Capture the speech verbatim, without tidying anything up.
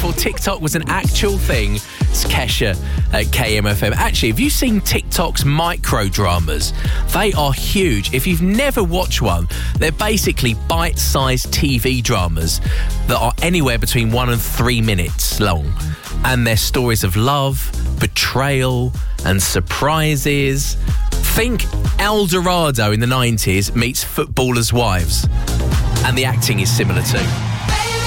before TikTok was an actual thing. It's Kesha at K M F M. Actually, have you seen TikTok's micro dramas? They are huge. If you've never watched one, they're basically bite-sized T V dramas that are anywhere between one and three minutes long. And they're stories of love, betrayal, and surprises. Think El Dorado in the nineties meets Footballers' Wives. And the acting is similar too.